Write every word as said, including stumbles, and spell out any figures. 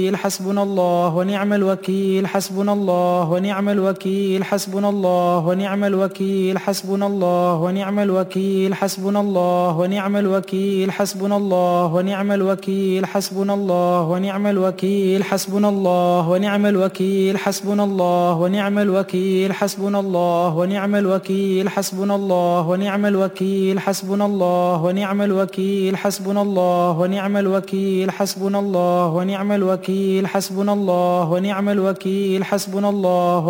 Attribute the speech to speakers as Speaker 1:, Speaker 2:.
Speaker 1: حسبنا الله ونعم الوكيل حسبنا الله ونعم الوكيل حسبنا الله ونعم الوكيل حسبنا الله ونعم الوكيل حسبنا الله ونعم الوكيل حسبنا الله ونعم الوكيل حسبنا الله ونعم الوكيل حسبنا الله ونعم الوكيل حسبنا الله ونعم الوكيل حسبنا الله ونعم الوكيل حسبنا الله ونعم الوكيل حسبنا الله ونعم الوكيل حسبنا الله ونعم الوكيل حسبنا الله ونعم الوكيل حسبنا الله ونعم الوكيل حسبنا الله